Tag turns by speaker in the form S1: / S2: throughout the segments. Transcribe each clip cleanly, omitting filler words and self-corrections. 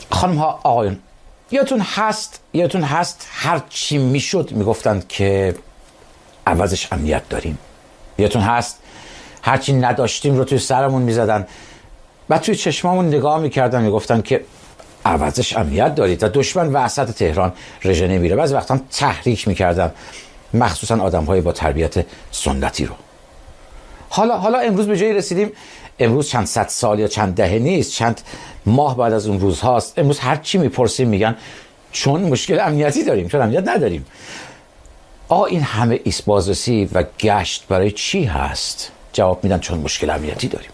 S1: خانم ها آقایون، یادتون هست هر چی میشد میگفتند که عوضش امنیت داریم. یادتون هست هر چی نداشتیم رو توی سرمون میزدن، بعد توی چشمامون نگاه میکردن میگفتن که عوضش امنیت دارید. و دشمن وسط تهران رژه نمیره. بعضی وقتا هم تحریک میکردن، مخصوصا آدم‌های با تربیت سنتی رو. حالا امروز به جایی رسیدیم، امروز چند صد سال یا چند دهه نیست، چند ماه بعد از اون روز هاست. امروز هر چی میپرسیم میگن چون مشکل امنیتی داریم، چون امنیت نداریم. این همه ایست بازرسی و گشت برای چی هست؟ جواب میدن چون مشکل امنیتی داریم.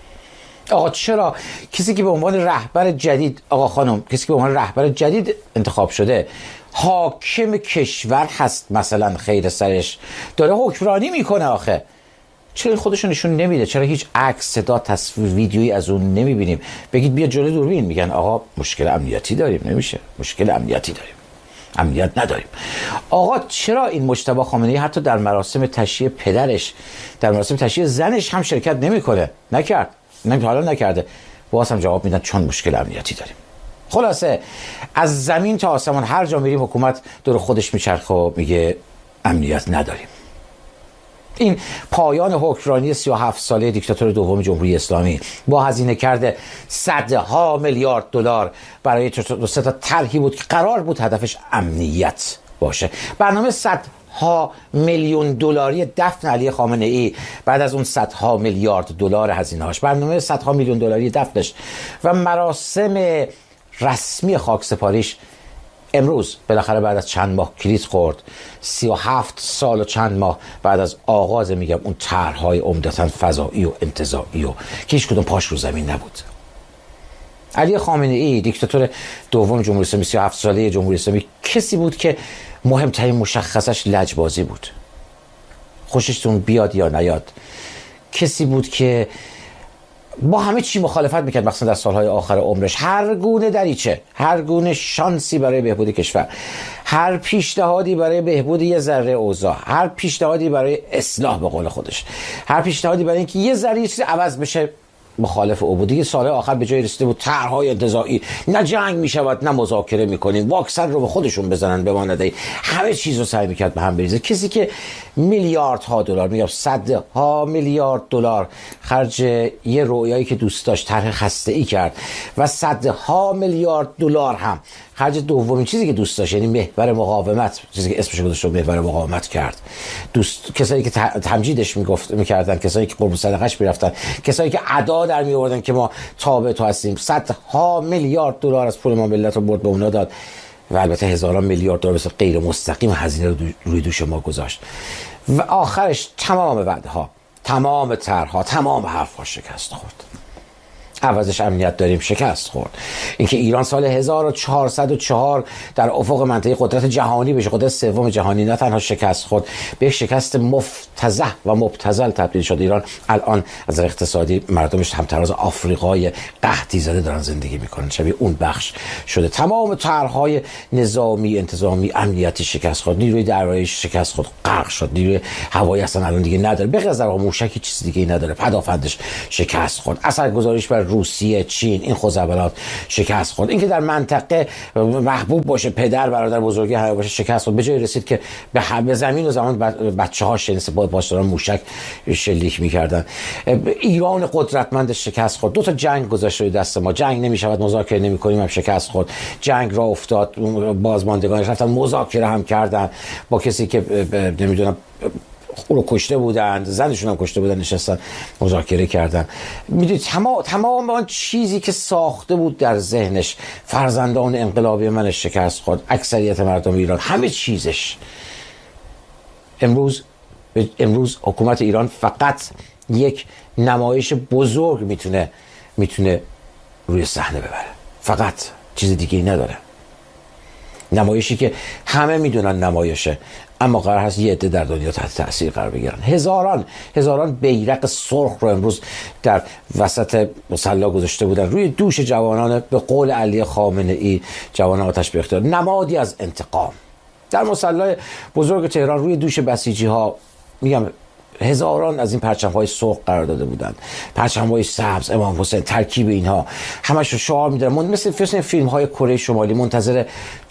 S1: چرا کسی که به عنوان رهبر جدید، کسی که به عنوان رهبر جدید انتخاب شده، حاکم کشور هست مثلا، خیر سرش داره حکمرانی میکنه، آخه چرا این خودشو نشون نمیده؟ چرا هیچ عکس، صدا، تصویر، ویدیویی از اون نمیبینیم؟ بگید بیا جلوی دوربین، میگن آقا مشکل امنیتی داریم. نمیشه، مشکل امنیتی داریم، امنیت نداریم. چرا این مجتبی خامنه‌ای حتی در مراسم تشییع پدرش، در مراسم تشییع زنش هم شرکت نمیکنه؟ حالا نکرده. باز هم جواب میدن چون مشکل امنیتی داریم. خلاصه از زمین تا آسمان هر جا میریم حکومت دور خودش میچرخه و میگه امنیت نداریم. این پایان حکمرانی 37 ساله دیکتاتور دوم جمهوری اسلامی با هزینه کرده صدها میلیارد دلار برای دو سه تا طرحی بود که قرار بود هدفش امنیت باشه. برنامه صدها میلیون دلاری دفن علی خامنه ای بعد از اون صدها میلیارد دلار هزینه هاش، برنامه صدها میلیون دلاری دفنش و مراسم رسمی خاکسپاریش امروز بالاخره بعد از چند ماه کلید خورد. 37 سال و چند ماه بعد از آغاز اون طرح‌های عمدتاً فضایی و انتزاعی و که هیچ کدوم پاش رو زمین نبود. علی خامنه ای دیکتاتور دوم جمهوری اسلامی، 37 ساله جمهوری اسلامی، کسی بود که مهمترین مشخصش لجبازی بود. خوششتون بیاد یا نیاد، کسی بود که با همه چی مخالفت میکرد، مخصوصا در سالهای آخر عمرش. هر گونه دریچه، هر گونه شانسی برای بهبود کشور، هر پیشنهادی برای بهبود یه ذره اوضاع، هر پیشنهادی برای اصلاح به قول خودش، هر پیشنهادی برای اینکه یه ذره چیزی عوض بشه، مخالف او بود. دیگه سالهای آخر به جای رسیده بود طرح‌های انتزاعی، نه جنگ میشود نه مذاکره میکنیم، واکسن رو به خودشون بزنن به ما ندهید، همه چیز رو سعی میکرد به هم بریزه. کسی که میلیاردها دلار، میگم صدها میلیارد دلار خرج یه رویایی که دوست داشت، طرح خسته‌ای کرد و صدها میلیارد دلار هم خرج دومین چیزی که دوست داشت، یعنی محور مقاومت، چیزی که اسمش گذاشته محور مقاومت کرد. کسایی که تمجیدش میکردن، کسایی که قربون صدقش میرفتن، کسایی که ادا در میآوردن که ما تابع تو هستیم، صدها میلیارد دلار از پول ما ملت رو برد به اونا داد و البته هزاران میلیارد دلار مثل غیر مستقیم هزینه رو روی دوش ما گذاشت و آخرش تمام وعده‌ها، تمام طرح‌ها، تمام حرف‌ها شکست خورد. عوضش امنیت داریم شکست خورد. اینکه ایران سال 1404 در افق منطقه قدرت جهانی بشه، قدرت سوم جهانی، نه تنها شکست خورد، به شکست مفتضح و مبتذل تبدیل شد. ایران الان از اقتصادی مردمش همتراز آفریقای قحطی زده دارن زندگی میکنن، شبیه اون بخش شده. تمام طرح‌های نظامی، انتظامی، امنیتی شکست خورد. نیروی دریایی شکست خورد، غرق شد. نیروی هوایی اصلا الان دیگه نداره، به غیر از موشکی چیز دیگه ای نداره. پدافندش شکست خورد. اثرگذاریش بر روسیه، چین، این خزعبلات شکست خورد. اینکه در منطقه محبوب باشه، پدر برادر بزرگی همه باشه، شکست خورد. به جای رسید که به زمین و زمان بچه‌هاش باش دارن موشک شلیک می‌کردن. ایران قدرتمند شکست خورد. دو تا جنگ گذاشت روی دست ما. جنگ نمی‌شود، مذاکره نمی‌کنیم، هم شکست خورد. جنگ را افتاد، بازماندگانش رفتن مذاکره هم کردن با کسی که نمی‌دونم او رو کشته بودند، زنشون هم کشته بودن، نشستن مذاکره کردن. میدونید تمام آن چیزی که ساخته بود در ذهنش، فرزندان انقلابی منش شکست خورد، اکثریت مردم ایران، همه چیزش. امروز حکومت ایران فقط یک نمایش بزرگ میتونه روی صحنه ببره، فقط چیز دیگه ای نداره. نمایشی که همه میدونن نمایشه، اما قرار هست یه عده در دنیا تحت تاثیر قرار بگیرن. هزاران بیرق سرخ رو امروز در وسط مصلی گذاشته بودن روی دوش جوانان، به قول علی خامنه ای، جوانان آتش به اختیار، نمادی از انتقام. در مصلی بزرگ تهران روی دوش بسیجی ها، میگم هزاران از این پرچم‌های سرخ قرار داده بودند، پرچم‌های سبز، امام حسین، ترکیب اینها همش رو شعار می‌دادن، مثل فیلم‌های کره شمالی منتظر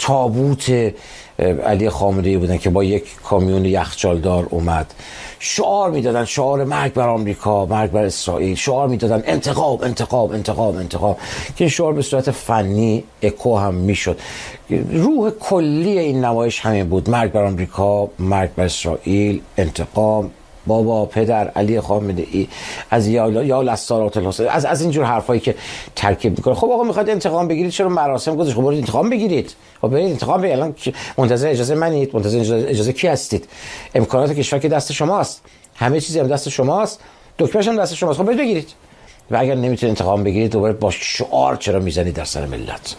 S1: تابوت علی خامنه‌ای بودن که با یک کامیون یخچالدار اومد، شعار میدادن، شعار مرگ بر آمریکا، مرگ بر اسرائیل، شعار میدادن انتقام انتقام انتقام انتقام، که این شعار به صورت فنی اکو هم میشد. روح کلی این نمایش همین بود: مرگ بر آمریکا، مرگ بر اسرائیل، انتقام، بابا پدر علی خامنه‌ای، از یا لسارات الحسین، از اینجور حرفایی که ترکیب میکنه. خب آقا میخواد انتقام بگیرید، چرا مراسم گذاشت؟ خب برید انتقام بگیرید، خب برید انتقام بگیرید. الان منتظر اجازه منید؟ منتظر اجازه کی هستید؟ امکانات کشور که دست شماست، همه چیزی هم دست شماست، دکمه‌ش هم دست شماست، خب برید بگیرید. و اگر نمیتونید انتقام بگیرید، دوباره با شعار چرا میزنید در سر ملت؟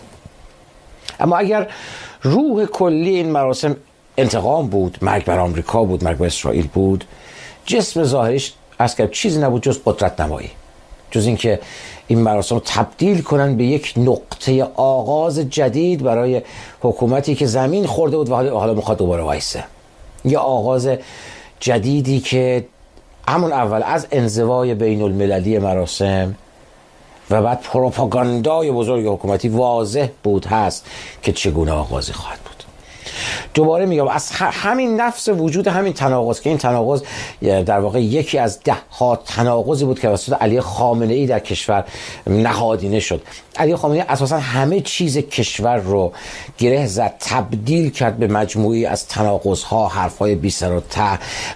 S1: اما اگر روح کلی این مراسم انتقام بود، مرگ بر آمریکا بود، مرگ بر اسرائیل بود، جسم ظاهریش از که چیزی نبود جز قدرت نمایی، جز اینکه این مراسم رو تبدیل کنن به یک نقطه آغاز جدید برای حکومتی که زمین خورده بود و حالا میخواد دوباره وایسه. یه آغاز جدیدی که همون اول از انزوای بین المللی مراسم و بعد پروپاگاندای بزرگ حکومتی واضح بود هست که چگونه آغازی خواهد بود. دوباره میگم از همین نفس وجود همین تناقض، که این تناقض در واقع یکی از ده ها تناقضی بود که توسط علی خامنه‌ای در کشور نهادینه شد. علی خامنه‌ای اساسا همه چیز کشور رو گره زد، تبدیل کرد به مجموعی از تناقض‌ها، حرف‌های بی سر و ته،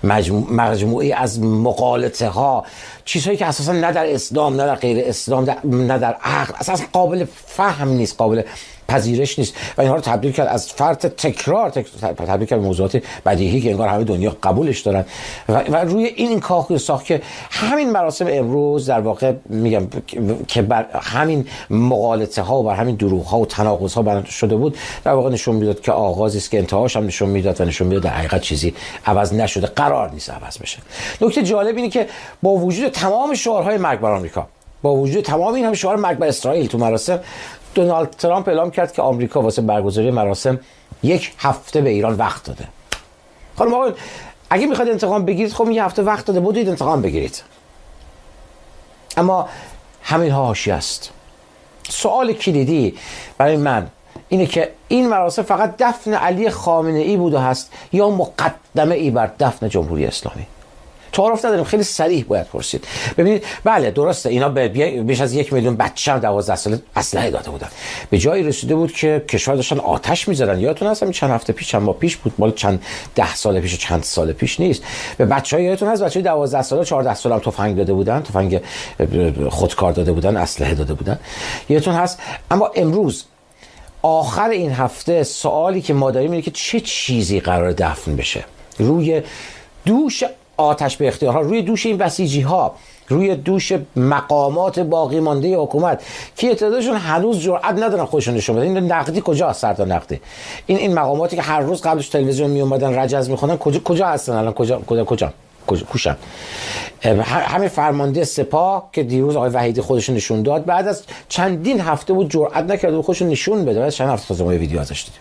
S1: مجموعی از مغالطه‌ها، چیزهایی که اساسا نه در اسلام، نه در غیر اسلام، نه در عقل اساسا قابل فهم نیست، قابل پذیرش نیست، و اینها رو تبدیل کرد از فرط تکرار تبدیل کرد به موضوعات بدیهی که انگار همه دنیا قبولش دارن و روی این کاخ ساخت که همین مراسم امروز در واقع میگم که بر همین مغالطه ها و بر همین دروغ ها و تناقض ها بنا شده بود، در واقع نشون میداد که آغازی است که انتهاش هم نشون میداد و نشون میداد در حقیقت چیزی عوض نشده، قرار نیست عوض بشه. نکته جالب اینه که با وجود تمام شعارهای مرگ بر آمریکا، با وجود تمام این همه شعار مرگ بر اسرائیل تو مراسم، دونالد ترامپ اعلام کرد که آمریکا واسه برگزاری مراسم 1 هفته به ایران وقت داده. خانم آقایون، اگه میخواید انتقام بگیرید، خب 1 هفته وقت داده، بودید انتقام بگیرید. اما همین ها حاشیه است. سوال کلیدی برای من اینه که این مراسم فقط دفن علی خامنه‌ای بود و هست یا مقدمه ای بر دفن جمهوری اسلامی؟ تعارف نداریم، خیلی صریح باید پرسید. ببینید، بله درسته اینا بیش از 1 میلیون بچه 12 ساله اسلحه داده بودن، به جایی رسیده بود که کشور داشتن آتش می‌زدن. یادتون هست چند هفته پیش، چند ماه پیش بود، مال چند 10 سال پیش، چند سال پیش نیست. به بچه‌ها یادتون هست بچه‌های 12 ساله 14 ساله هم تفنگ داده بودن، تفنگ خودکار داده بودن، اسلحه داده بودن. یادتون هست. اما امروز آخر این هفته سوالی که ما داریم اینه که چه چیزی قرار دفن بشه روی دوش آتش به اختیارها، روی دوش این بسیجی ها، روی دوش مقامات باقی مانده حکومت که تعدادشون هنوز جرئت ندارن خودشون نشون بدن. این نقدی کجاست؟ سردار نقدی، این مقاماتی که هر روز قبلش تلویزیون می اومدن رجز میخونن کجا هستن الان؟ کجا کوشن؟ همین فرمانده سپاه که دیروز آقای وحیدی خودشون نشون داد، بعد از چندین هفته بود جرئت نکرد خودشون نشون بده، بعد چند هفته تازه ما ویدیو ازش دیدیم.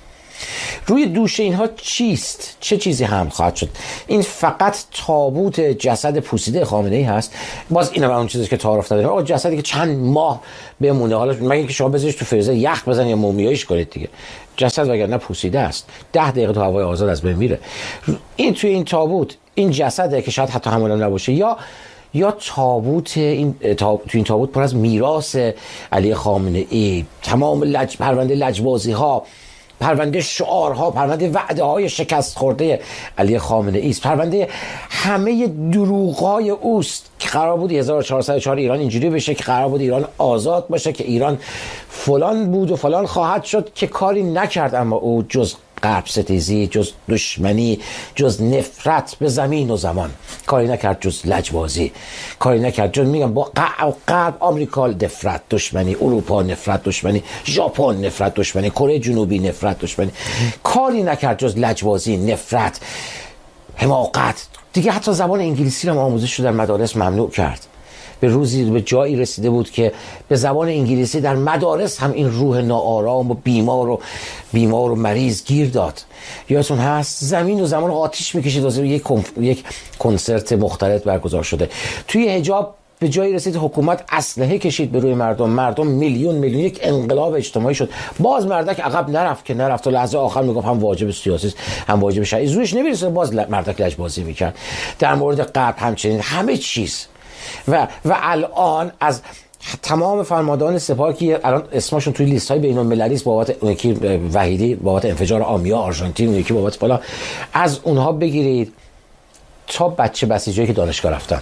S1: روی دوش اینها چیست؟ چه چیزی هم خواهد شد؟ این فقط تابوت جسد پوسیده خامنه‌ای هست؟ باز این هم اون چیزی که تعارف نداریم. آقا جسدی که چند ماه بمونه، حالا مگه اینکه شما بذاریش تو فریزر یخ بزنید یا مومیاییش کنید دیگه، جسد وگرنه پوسیده است 10 دقیقه تو هوای آزاد از بین میره. این توی این تابوت این جسده که شاید حتی همون نباشه، یا تابوت تو این تابوت پر از میراث علی خامنه‌ای، تمام پرونده لجبازی ها، پرونده شعارها، پرونده وعده های شکست خورده علی خامنه‌ای است، پرونده همه دروغ‌های اوست که قرار بود 1404 ایران اینجوری بشه، که قرار بود ایران آزاد باشه، که ایران فلان بود و فلان خواهد شد، که کاری نکرد اما او جز غرب ستیزی، جز دشمنی، جز نفرت به زمین و زمان، کاری نکرد، جز لجبازی کاری نکرد، جز میگم با غرب، آمریکا نفرت دشمنی، اروپا نفرت دشمنی، ژاپن نفرت دشمنی، کره جنوبی نفرت دشمنی، کاری نکرد جز لجبازی، نفرت، حماقت. دیگه حتی زبان انگلیسی رو آموزش رو در مدارس ممنوع کرد به روزی به جایی رسیده بود که به زبان انگلیسی در مدارس هم این روح ناآرام و بیمار و مریض گیر داد. یادتون هست زمین و زمان آتیش میکشید واسه یک کنسرت مختلط برگزار شده. توی حجاب به جایی رسید حکومت اسلحه کشید به روی مردم میلیون یک انقلاب اجتماعی شد. باز مردک عقب نرفت تا لحظه آخر میگفت هم واجب سیاسی است هم واجب شرعی، زورش نمیرسه، باز مردک لجبازی میکرد. در مورد غرب همچنین، همه چیز. و الان از تمام فرماندهان سپاه که الان اسمشون توی لیست‌های بین‌المللی است، بابت یکی وحیدی بابت انفجار آمیا آرژانتین، یکی بابت فلان، از اونها بگیرید تا بچه بسیجایی که دانشگاه رفتن،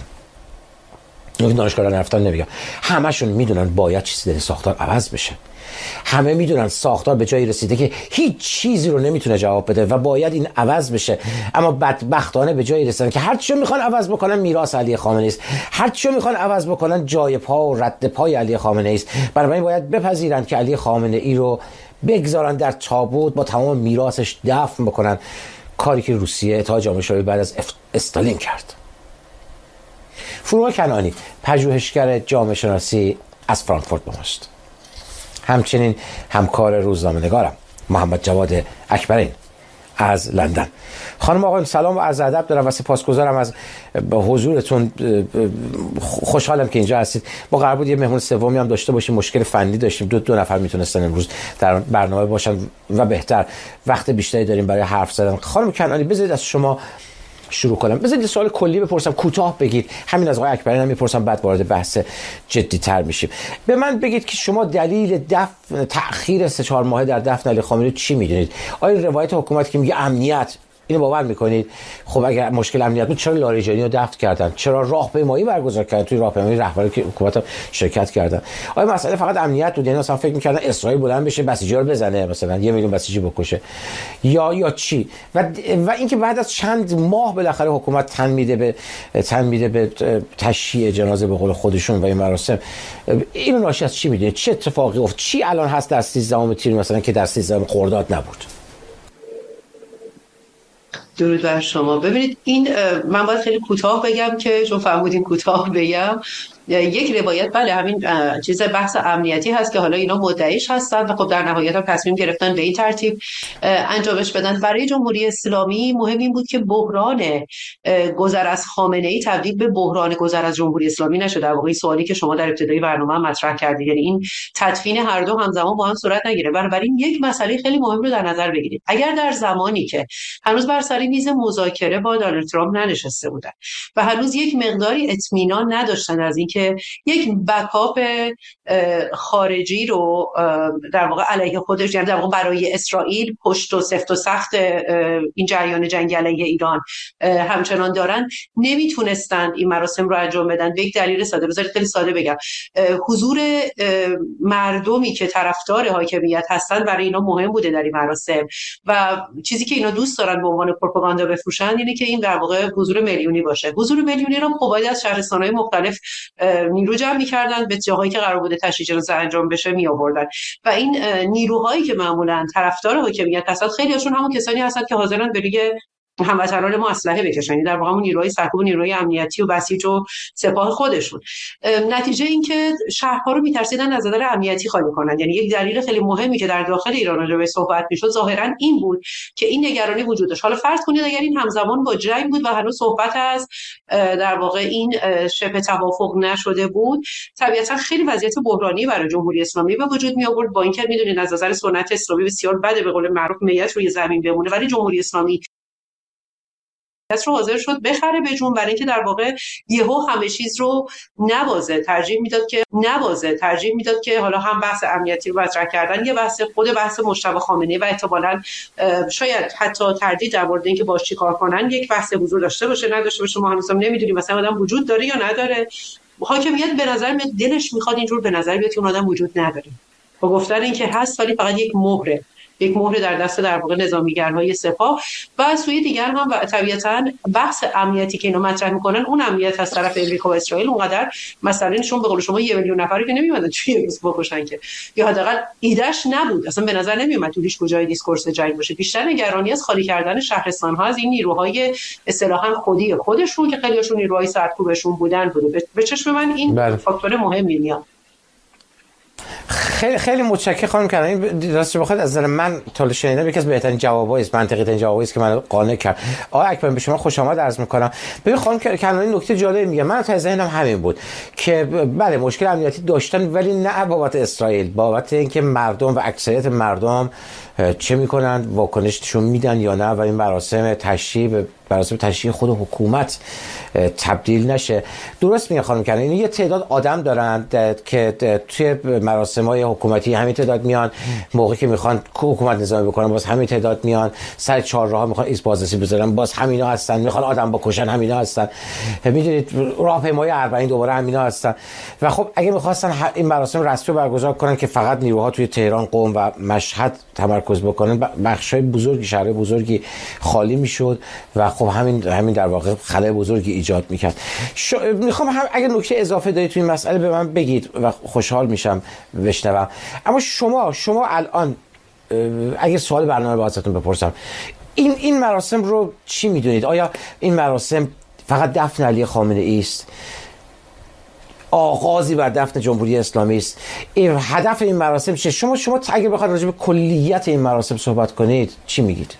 S1: دانشگاه نرفتن نمیگم، همشون میدونن باید چیزی در ساختار عوض بشه. همه میدونن ساختار به جایی رسیده که هیچ چیزی رو نمیتونه جواب بده و باید این عوض بشه. اما بدبختانه به جایی رسیدن که هر چی میخوان عوض بکنن میراث علی خامنه‌ای است، هر چی میخوان عوض بکنن جای پا و رد پای علی خامنه‌ای است. بنابراین باید بپذیرن که علی خامنه‌ای رو بگذارن در تابوت با تمام میراثش دفن بکنن، کاری که روسیه اتحاد جامعه شوروی بعد از استالین کرد. فروغ کنعانی پژوهشگر جامعه شناسی از فرانکفورت با ماست. همچنین همکار روزنامه‌نگارم محمد جواد اکبرین از لندن. خانم آقایان سلام و عرض ادب دارم و سپاسگزارم از حضورتون. خوشحالم که اینجا هستید. ما قرار بود یه مهمون سومی هم داشته باشیم، مشکل فنی داشتیم، دو نفر میتونستن امروز در برنامه باشن و بهتر وقت بیشتری داریم برای حرف زدن. خانم کنعانی بذارید از شما شروع کنم. بذارید سوال کلی بپرسم، کوتاه بگید، همین از آقای اکبرین هم میپرسم، بعد وارد بحث جدی تر میشیم. به من بگید که شما دلیل تأخیر 3-4 ماهه در دفن علی خامنه‌ای چی میدونید؟ آیا روایت حکومت که میگه امنیت، اینو باور میکنید؟ خب اگر مشکل امنیت بود چرا لاریجانی رو دفن کردن؟ چرا راهپیمایی برگزار کردن؟ توی راهپیمایی رهبر که حکومت هم شرکت کردن. آیا مسئله فقط امنیت بود؟ یعنی مثلا فکر میکردن اسرائیل بلند بشه بسیجی‌ها رو بزنه، مثلا 1 میلیون بسیجی بکشه، یا چی؟ و اینکه بعد از چند ماه بالاخره حکومت تن میده به تشییع جنازه به قول خودشون و این مراسم، اینو ناشی از چی میدونید؟ چه اتفاقی افتاد؟ چی الان هست در 13 تیر مثلا که در 13 خرداد نبود؟
S2: درود بر شما. ببینید این من باید خیلی کوتاه بگم که چون فرمودین کوتاه بگم. یک روایت بله همین چیز بحث امنیتی هست که حالا اینا مدعیش هستن و خب در نهایت هم تصمیم گرفتن به این ترتیب انجامش بدن. برای جمهوری اسلامی مهم این بود که بحران گذر از خامنه‌ای تبدیل به بحران گذر از جمهوری اسلامی نشه. در واقع سوالی که شما در ابتدای برنامه مطرح کردید، یعنی این تدفین هر دو همزمان با هم صورت نگیره. بنابراین یک مسئله خیلی مهم رو در نظر بگیرید. اگر در زمانی که هنوز بر سر میز مذاکره با دونالد ترامپ ننشسته بودن و هنوز یک مقداری اطمینان نداشتن از اینکه یک بکاپ خارجی رو در واقع علیه خودش، یعنی در واقع برای اسرائیل پشت و سفت و سخت این جریان جنگ علیه ایران همچنان دارن، نمیتونستند این مراسم رو انجام بدن. به یک دلیل ساده، بذارید خیلی ساده بگم، حضور مردمی که طرفدار حاکمیت هستن برای اینا مهم بوده در این مراسم و چیزی که اینا دوست دارن به عنوان پروپاگاندا بفروشن اینه که این در واقع حضور میلیونی باشه. حضور میلیونی رو خب باید از شهرستان‌های مختلف نیرو جمع می‌کردن، به جاهایی که قرار بوده تشییع جنازه انجام بشه میآوردن و این نیروهایی که معمولاً طرفدار حاکمیت هستن خیلی هاشون همون کسانی هستن که حاضرن به لیگ هموطنان ما اسلحه بکشن، در واقع همون نیروهای سرکوب، نیروهای امنیتی و بسیج و سپاه خودشون. نتیجه این که شهرها رو میترسیدن از نظر امنیتی خالی کنن. یعنی یک دلیل خیلی مهمی که در داخل ایران راجع به صحبت میشد ظاهرا این بود که این نگرانی وجود داشت. حالا فرض کنید اگر این همزمان با جنگ بود و هنوز صحبت از در واقع این شبه توافق نشده بود، طبیعتا خیلی وضعیت بحرانی برای جمهوری اسلامی به وجود می آورد. با اینکه میدونید از نظر سنت اسلامی بسیار بده به قول معروف میت روی زمین بمونه، ولی جمهوری اسلامی رو حاضر شد بخره به جون، برای اینکه در واقع یهو همه چیز رو نبازه. ترجیح میداد که حالا هم بحث امنیتی رو مطرح کردن، یه بحث مجتبی خامنه‌ای و احتمالاً شاید حتی تردید در مورد اینکه باش چیکار کنن یک بحث حضور داشته باشه نداشته باشه، ما هنوز هم نمیدونیم مثلا آدم وجود داره یا نداره. حاکمیت به نظر میاد دلش میخواد اینجور به نظر بیاد که اون آدم وجود نداره، با گفتن اینکه هست ولی فقط یک مهره یک مهر در دست در واقع نظامیگرهای سپاه. و از سوی دیگر هم طبیعتاً بحث امنیتی که اینا مطرح میکنن، اون امنیت از طرف امریکا و اسرائیل اونقدر مثلا نشون به قول شما 1 میلیون نفری که نمیومدن توی روز بکشن که، یا حداقل ایدهش نبود، اصلا به نظر نمیومد تو هیچ کجای دیسکورس جنگ باشه. بیشتر نگرانی از خالی کردن شهرستان ها از این نیروهای اصطلاحاً خودشون که خیلیشون نیروهای سرکوبشون بودن بوده. به چشم من این فاکتور مهمی میاد.
S1: خیلی متشکرم خانم کنانی. راستش بخواد از نظر من تا شنیدم یکی از بهترین جوابایی است، منطقی ترین جوابایی است که من قانع کرد. آقای اکبری به شما خوش آمد عرض میکنم. ببین خانم کنانی نکته جالبی میگه، من تا ذهنم همین بود که بله مشکل امنیتی داشتن، ولی نه بابت اسرائیل، بابت اینکه مردم و اکثریت مردم چه میکنن، واکنششون میدن یا نه، و این مراسم تشییع خود حکومت تبدیل نشه. درست میگه خانم کنانی، یه تعداد آدم دارن که توی مراسم‌های حکومتی همین تعداد میان، موقعی که میخوان حکومت نظامی بکنن باز همین تعداد میان، سر چهارراه میخوان ایست بازرسی بذارن باز همینا هستن، میخوان آدم بکشن همینا هستن، میدونید راهپیمایی اربعین دوباره همینا هستن. و خب اگه میخواستن این مراسم رسمی برگزار کنن که فقط نیروها توی تهران، قم و مشهد تمرکز بکنن، بخشای بزرگی، شهرهای بزرگی خالی میشد و خب همین در واقع خلأ بزرگی ایجاد میکرد. میخوام هم اگه نکته اضافه دارید توی این مسئله به من بگید و خوشحال میشم بشنوم. اما شما الان اگه سوال برنامه با ازتون بپرسم، این مراسم رو چی میدونید؟ آیا این مراسم فقط دفن علی خامنه ای است، آغازی بر دفن جمهوری اسلامی است؟ هدف این مراسم چیه؟ شما اگه بخواید راجع به کلیت این مراسم صحبت کنید چی میگید؟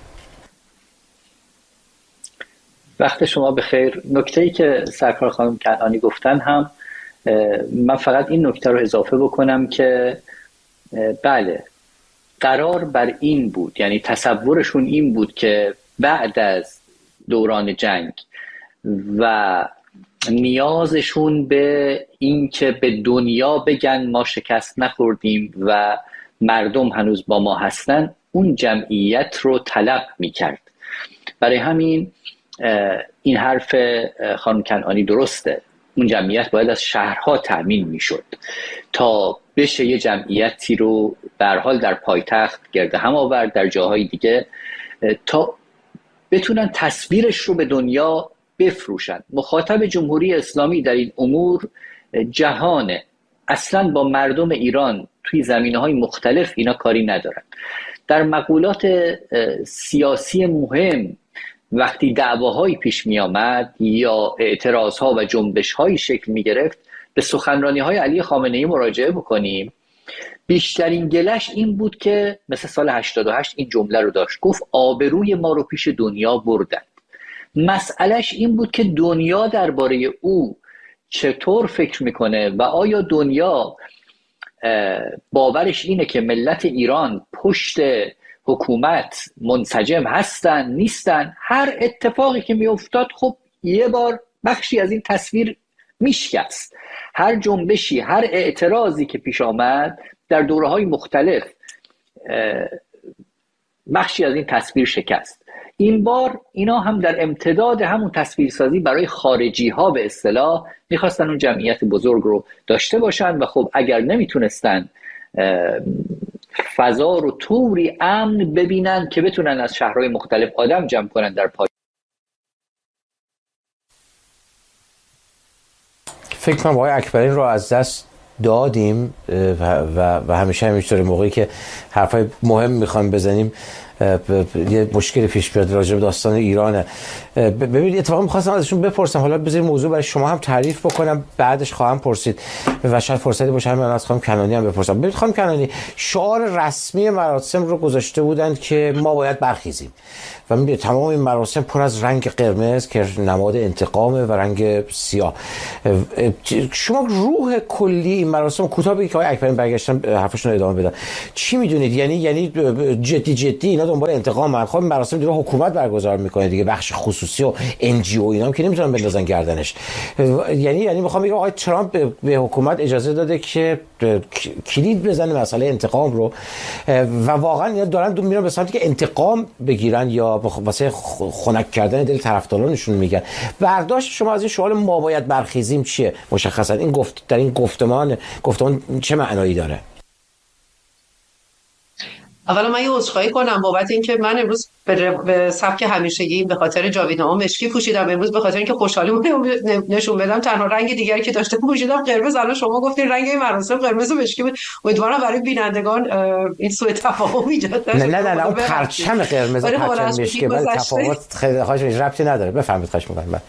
S3: وقت شما بخیر. نکته‌ای که سرکار خانم کنعانی گفتن هم من فقط این نکته رو اضافه بکنم که بله قرار بر این بود، یعنی تصورشون این بود که بعد از دوران جنگ و نیازشون به این که به دنیا بگن ما شکست نخوردیم و مردم هنوز با ما هستن، اون جمعیت رو طلب میکرد. برای همین این حرف خانم کنعانی درسته، اون جمعیت باید از شهرها تأمین میشد تا بشه یه جمعیتی رو به هر حال در پایتخت گرد هم آورد، در جاهای دیگه، تا بتونن تصویرش رو به دنیا بفروشن. مخاطب جمهوری اسلامی در این امور جهانه، اصلا با مردم ایران توی زمینه‌های مختلف اینا کاری ندارن. در مقولات سیاسی مهم وقتی دعواهایی پیش می آمد یا اعتراضها و جنبش‌هایی شکل می گرفت، به سخنرانی‌های علی خامنه‌ای مراجعه بکنیم. بیشترین گلش این بود که مثل سال 88 این جمله رو داشت، گفت آبروی ما رو پیش دنیا بردن. مسئلهش این بود که دنیا درباره او چطور فکر میکنه و آیا دنیا باورش اینه که ملت ایران پشت حکومت منسجم هستن نیستن. هر اتفاقی که میافتاد خب یه بار بخشی از این تصویر میشکست. هر جنبشی، هر اعتراضی که پیش آمد در دوره‌های مختلف بخشی از این تصویر شکست. این بار اینا هم در امتداد همون تصویرسازی برای خارجی ها به اصطلاح میخواستن اون جمعیت بزرگ رو داشته باشن و خب اگر نمیتونستن فضا رو طوری امن ببینن که بتونن از شهرهای مختلف آدم جمع کنن در پای.
S1: فکر کنم آقای اکبری رو از دست دادیم و همیشه همینطوره موقعی که حرفای مهم میخوایم بزنیم یه مشکل پیش بیاد راجع به داستان ایرانه. ببینید اتفاقا می‌خواستم ازشون بپرسم، حالا بذارید موضوع برای شما هم تعریف بکنم، بعدش خواهم پرسید و شاید فرصتی باشه من از خانم کنعانی هم بپرسم. ببینید خانم کنعانی، شعار رسمی مراسم رو گذاشته بودند که ما باید برخیزیم و می‌بینید تمام این مراسم پر از رنگ قرمز که نماد انتقامه و رنگ سیاه. شما روح کلی این مراسم کوتاه بگید که آقای اکبری برگشتن حرفشون رو ادامه بدن. چی می‌دونید؟ یعنی جدی اینا دنبال انتقام. خب مراسم دیگه حکومت برگزار میکنه دیگه، بخش خصوصی و ان جی او اینا هم که نمیتونن بندازن گردنش. یعنی میخوام بگم آقای ترامپ به حکومت اجازه داده که کلید بزنه مسئله انتقام رو و واقعا اینا دارن میرن به سمتی که انتقام بگیرن یا واسه خنک کردن دل طرفدارانشون میگن. برداشت شما از این سوال ما باید برخیزیم چیه؟ مشخصا این در این گفتمان چه معنایی داره؟
S2: اولا من یه عذرخواهی کنم بابت اینکه من امروز به سبک همیشگی به خاطر جاویدنامه مشکی پوشیدم. امروز به خاطر اینکه خوشحالیمو نشون بدم تنها رنگ دیگری که داشته پوشیدم قرمز. الان شما گفتین رنگ این مراسم قرمز و مشکی بود. امیدوارم برای بینندگان این سوء تفاهم ایجاد نشه.
S1: نه اون پرچم قرمز و پرچم مشکی ولی تفاوت خیلی خواهش ربطی نداره. بفهمید خواهش می‌کنم.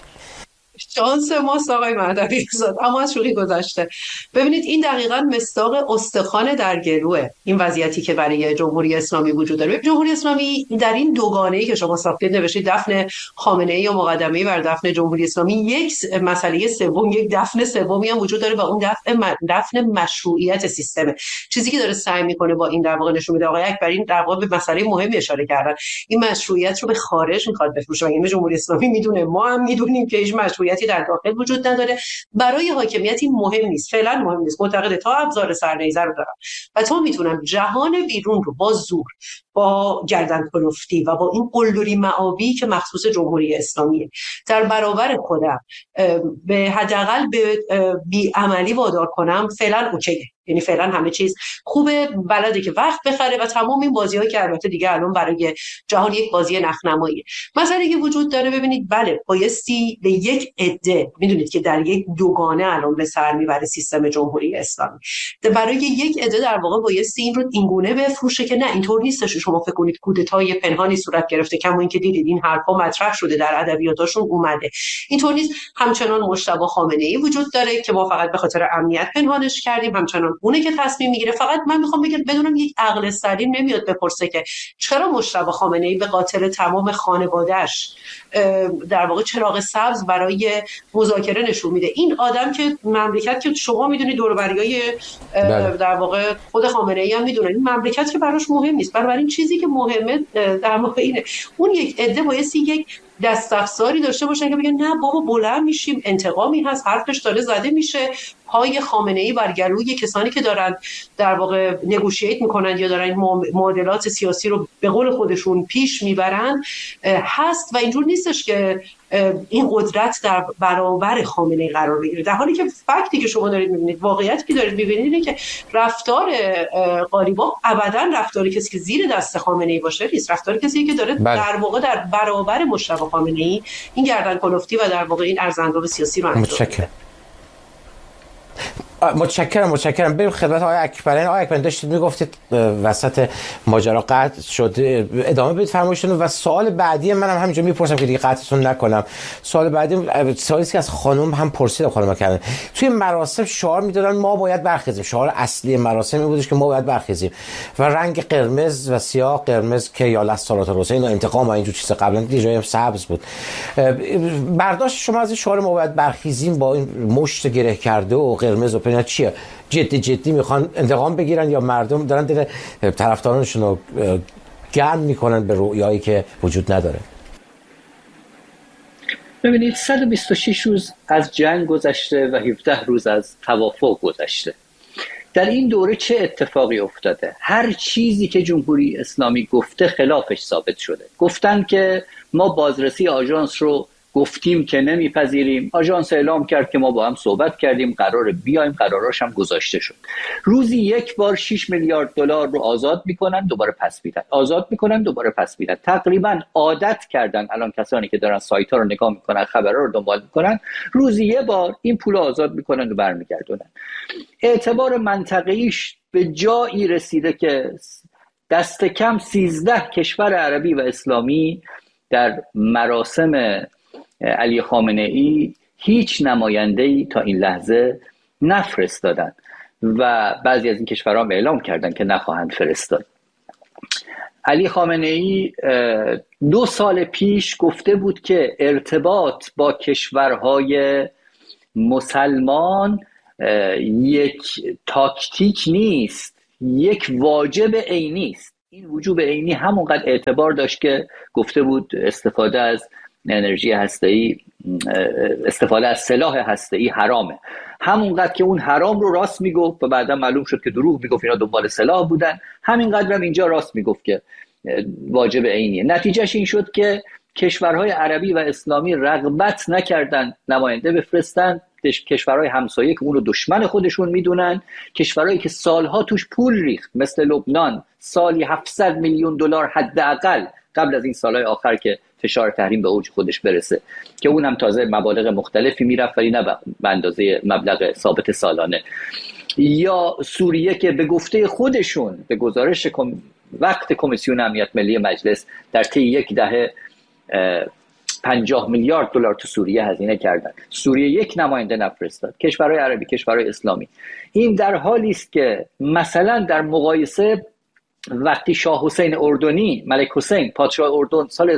S2: شانس ماست آقای مهدوی زاد. اما از شوخی گذشته، ببینید این دقیقاً مصداق استخوان در گلوه این وضعیتی که برای جمهوری اسلامی وجود داره. جمهوری اسلامی در این دوگانه‌ای که شما ساختید، نوشتید دفن خامنه‌ای یا مقدمه‌ای بر دفن جمهوری اسلامی، یک مسئله سوم، یک دفن سومی هم وجود داره و اون دفن مشروعیت سیستم. چیزی که داره سعی میکنه با این در واقع نشون میده آقای اکبری در واقع به مسئله مهمی اشاره کردن. این مشروعیت رو به خارج میخواد بفروشه. یعنی جمهوری اسلامی میدونه، ما هم میدونیم که هیچ مشروعیتی در داخل وجود نداره. برای حاکمیت این مهم نیست، فعلا مهم نیست. معتقده تا ابزار سرنیزه رو دارم و تا میتونم جهان بیرون رو با زور، با گردن کلفتی و با این قلدری معابی که مخصوص جمهوری اسلامیه در برابر خودم به حداقل به بی‌عملی وادار کنم، فعلا اوکیه. یعنی فعلا همه چیز خوبه، بلده که وقت بخره و تمام این بازی‌هایی که البته دیگه الان برای جهان یک بازی نخنماییه. مسئله که وجود داره، ببینید بله بایستی به یک عده، میدونید که در یک دوگانه الان به سر میبره سیستم جمهوری اسلامی، برای یک عده در واقع بایستی این رو اینگونه بفروشه که نه اینطور نیستش. شما فکر کنید کودتای پنهانی صورت گرفته، کما اینکه دیدید این حرفا مطرح شده در ادبیاتشون اومده. اینطور نیست. همچنان مجتبی خامنه‌ای وجود داره که ما فقط به خاطر امنیت پنهانش کردیم، همچنان اونه که تصمیم میگیره. فقط من میخوام بگم بدونم یک عقل سلیم نمیاد بپرسه که چرا مجتبی خامنه‌ای به قاتل تمام خانواده‌اش در واقع چراغ سبز برای مذاکره نشون میده. این آدم که مملکت که شما میدونید دور و بریای در واقع خود خامنه‌ای هم میدونن این مملکت که براش مهم نیست. بنابراین چیزی که مهمه در واقع اینه اون یک عده بایستی یک دستافزاری داشته باشن که بگن نه بابا بلند میشیم، انتقامی هست، حرفش داره زده میشه، پای خامنه‌ای بر گلوی کسانی که دارن در واقع نگوشییت میکنن یا دارن معادلات سیاسی رو به قول خودشون پیش میبرن هست و اینجور نیستش که این قدرت در برابر خامنه‌ای قرار بگیره. در حالی که فکتی که شما دارید میبینید، واقعیتی که دارید میبینید اینه که رفتار قالیباف ابداً رفتار کسی که زیر دست خامنه‌ای باشه نیست. رفتار کسی که داره در واقع در برابر مجتبی خامنه‌ای این گردن کلفتی و در واقع این ارزانداب سیاسی رو انجام میده.
S1: متشکرم. بریم خدمت آقای اکبرین. آقای اکبرین داشتید میگفتید وسط ماجرا قطع شد، ادامه بدید فرمایشتون. و سوال بعدی منم همینجا میپرسم که دیگه قطعتون نکنم. سوال بعدی سوالی که از خانم هم پرسیدم، خانم کردن توی مراسم شعار میدادن ما باید برخیزیم. شعار اصلی مراسم این بودش که ما باید برخیزیم و رنگ قرمز و سیاه، قرمز که یا لسالات الحسین و انتقام و اینجور چیزا، قبلا دیگه جای سبز بود. برداشت شما از این شعار ما باید برخیزیم با این مشت گره کرده و قرمز و پناه چیه؟ جدی میخوان انتقام بگیرن یا مردم دارن دل طرفدارانشون رو گرم میکنن به رویایی که وجود نداره؟
S3: ببینید 126 روز از جنگ گذشته و 17 روز از توافق گذشته. در این دوره چه اتفاقی افتاده؟ هر چیزی که جمهوری اسلامی گفته خلافش ثابت شده. گفتن که ما بازرسی آژانس رو گفتیم که نمیپذیریم، آژانس اعلام کرد که ما با هم صحبت کردیم، قرار بیایم، قراراش هم گذاشته شد. روزی یک بار 6 میلیارد دلار رو آزاد میکنن دوباره پس میدن، آزاد میکنن دوباره پس میدن. تقریبا عادت کردن الان کسانی که دارن سایت ها رو نگاه میکنن، خبرها رو دنبال میکنن، روزی یه بار این پول آزاد میکنن و برمیگردونن. اعتبار منطقیش به جایی رسیده که دست کم 13 کشور عربی و اسلامی در مراسم علی خامنه‌ای هیچ نماینده‌ای تا این لحظه نفرستادن و بعضی از این کشورها هم اعلام کردن که نخواهند فرستاد. علی خامنه‌ای 2 سال پیش گفته بود که ارتباط با کشورهای مسلمان یک تاکتیک نیست، یک واجب عینی است. این وجوب عینی همونقدر اعتبار داشت که گفته بود استفاده از انرژی هسته‌ای، استفاده از سلاح هسته‌ای حرامه. همونقدر که اون حرام رو راست میگفت و بعدا معلوم شد که دروغ میگفت، اینا دنبال سلاح بودن، همینقدر هم اینجا راست میگفت که واجب عینیه. نتیجهش این شد که کشورهای عربی و اسلامی رغبت نکردن نماینده بفرستن کشورهای همسایه که اونو دشمن خودشون میدونن، کشورهایی که سالها توش پول ریخت مثل لبنان، سالی 700 میلیون دلار حداقل قبل از این سالهای آخر که فشار تحریم به اوج خودش برسه، که اونم تازه مبالغ مختلفی میرفت ولی نه به اندازه مبلغ ثابت سالانه. یا سوریه که به گفته خودشون به گزارش وقت کمیسیون امنیت ملی مجلس در طی یک دهه 50 میلیارد دلار تو سوریه هزینه کردن، سوریه یک نماینده نفرستاد. کشورهای عربی، کشورهای اسلامی. این در حالی است که مثلا در مقایسه وقتی شاه حسین اردنی، ملک حسین پادشاه اردن سال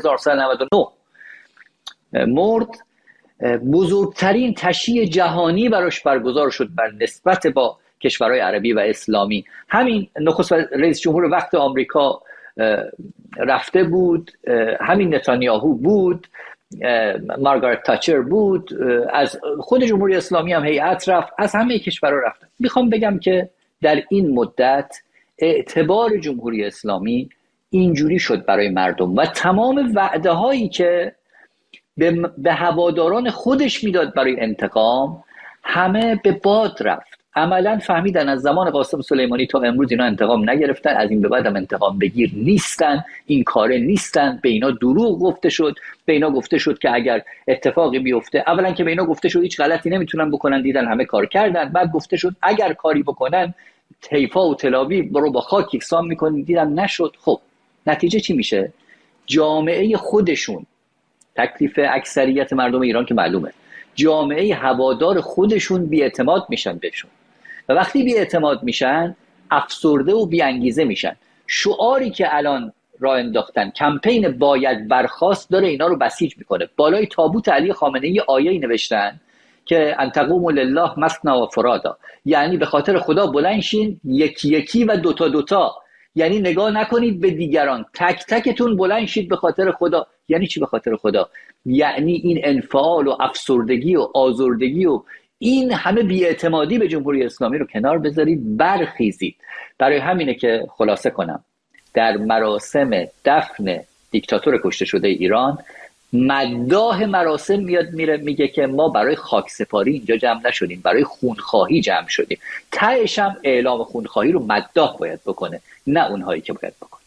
S3: 1999 مرد، بزرگترین تشییع جهانی براش برگزار شد بر نسبت با کشورهای عربی و اسلامی. همین نخست رئیس جمهور وقت آمریکا رفته بود، همین نتانیاهو بود، مارگارت تاچر بود، از خود جمهوری اسلامی هم هیئت رفت، از همه کشورها رفتن. میخوام بگم که در این مدت اعتبار جمهوری اسلامی اینجوری شد برای مردم و تمام وعده هایی که به هواداران خودش میداد برای انتقام همه به باد رفت. عملا فهمیدن از زمان قاسم سلیمانی تا امروز اینا انتقام نگرفتن، از این به بعد هم انتقام بگیر نیستن، این کاره نیستن. به اینا دروغ گفته شد، به اینا گفته شد که اگر اتفاقی بیفته، اولا که به اینا گفته شد هیچ غلطی نمیتونن بکنن، دیدن همه کار کردن. بعد گفته شد اگر کاری بکنن حیفا و تلاویو برو با خاک یکسان میکنن، دیدن نشد. خب نتیجه چی میشه؟ جامعه خودشون، تکلیف اکثریت مردم ایران که معلومه، جامعه هوادار خودشون بی‌اعتماد میشن بهشون و وقتی بی‌اعتماد میشن افسرده و بی‌انگیزه میشن. شعاری که الان راه انداختن، کمپین باید برخاست، داره اینا رو بسیج میکنه. بالای تابوت علی خامنه‌ای آیه‌ای نوشتن که ان تقوموا لله مثنی و فرادا، یعنی به خاطر خدا بلند شین یکی یکی و دوتا دوتا، یعنی نگاه نکنید به دیگران، تک تکتون بلند شید به خاطر خدا. یعنی چی به خاطر خدا؟ یعنی این انفعال و افسردگی و آزردگی و این همه بی‌اعتمادی به جمهوری اسلامی رو کنار بذارید، برخیزید. برای همینه که خلاصه کنم، در مراسم دفن دیکتاتور کشته شده ایران، مداح مراسم میاد میگه که ما برای خاکسپاری اینجا جمع نشدیم، برای خونخواهی جمع شدیم. تهش هم اعلام خونخواهی رو مداح باید بکنه، نه اونهایی که باید بکنه.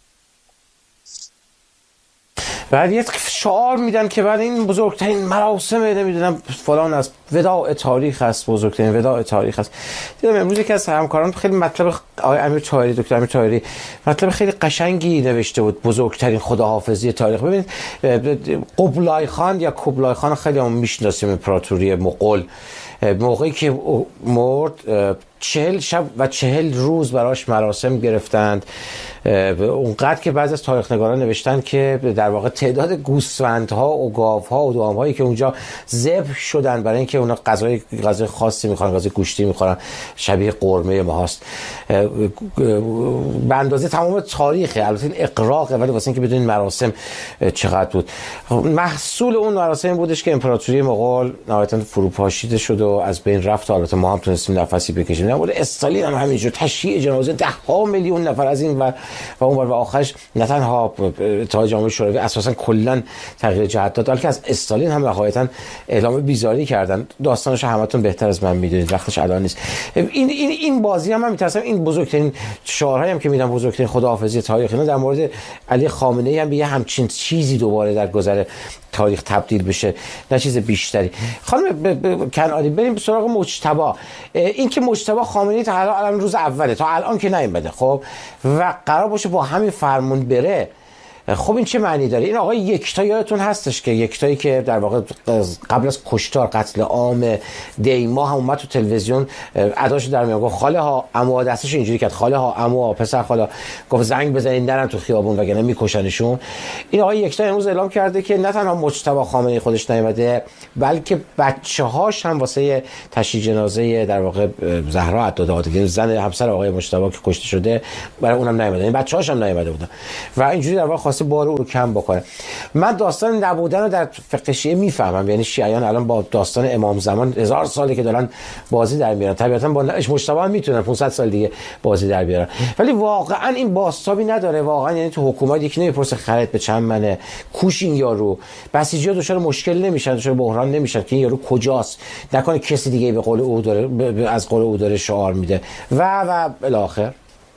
S1: بعد یک شعار میدن که بعد این بزرگترین مراسم نمیدونم فلان است، وداع تاریخ است، بزرگترین وداع تاریخ است. دیدم امروز یکی از همکاران خیلی مطلب آقای امیر طاهری، دکتر امیر طاهری، مطلب خیلی قشنگی نوشته بود، بزرگترین خداحافظی تاریخ. ببینید قبلای خان یا کبلای خان خیلی هم میشناسیم، امپراتوری مغول، موقعی که مرد 40 شب و 40 روز براش مراسم گرفتند. اونقدر که بعضی از تاریخ نگاران نوشتن که در واقع تعداد گوسفندها و گاوها و دامهایی که اونجا ذبح شدن برای اینکه اونا غذای خاصی میخورن، غذای گوشتی میخورن، شبیه قرمه ماست، به اندازه تمام تاریخه. البته این اقراقه، ولی واسه اینکه بدونین مراسم چقدر بود. محصول اون مراسم بودش که امپراتوری مغول نهایتاً فروپاشیده شد و از بین رفت. البته ما هم تونستیم نفسی بکشیم. نه بود استالین هم همینجور تشییع جنازه 10 میلیون نفر از این و اون و آخرش نه تنها اتحاد جماهیر شوروی اساسا کلا تغییر جهت داد، بلکه از استالین هم نهایتا اعلام بیزاری کردن. داستانش همتون بهتر از من میدونید، وقتش الان نیست. این بازی هم من میترسم این بزرگترین شعارهایی هم که میدم، بزرگترین خداحافظی تاریخ، اینا در مورد علی خامنه ای هم به یه همچین چیزی دوباره در گذر تاریخ تبدیل بشه، نه چیز بیشتری. خانم کنعانی، بریم سراغ مجتبی. این که مجتبی خامنه‌ای تا الان روز اوله، تا الان که نیومده، خب و قرار باشه با همین فرمون بره، خب این چه معنی داره؟ این آقای یکتا یادتون هستش که یکتایی که در واقع قبل از کشتار قتل عام دیما هم اومد تو تلویزیون اداشو در میون، گفت خاله ها عمو، دستش اینجوری کرد، خاله ها عمو، پسر خاله، گفت زنگ بزنین نرن تو خیابون وگرنه میکشنشون. این آقای یکتا امروز اعلام کرده که نه تنها مجتبی خامنه‌ای خودش نیومده، بلکه بچه‌هاش هم واسه تشییع جنازه در واقع زهرا عدادی، زن همسر آقای مجتبی که کشته شده، برای اونم نیومده، این بچه‌هاش هم نیومده بودن و اینجوری در واقع خواسته بار او رو کم بکنه. من داستان نبودن رو در فقه شیعه میفهمم، یعنی شیعیان الان با داستان امام زمان 1000 ساله که دارن بازی در میارن، طبیعتا با مجتبی هم میتونن 500 سال دیگه بازی در بیارن، ولی واقعا این بازتابی نداره. واقعا یعنی تو حکومت یکی نمیپرسه خرید به چند منه، کوش این یارو، بسیجی‌ها دچار مشکل نمیشن، دچار بحران نمیشن که این یارو کجاست، نکنه کسی دیگه به قول او داره از قول او داره شعار میده و بالاخره.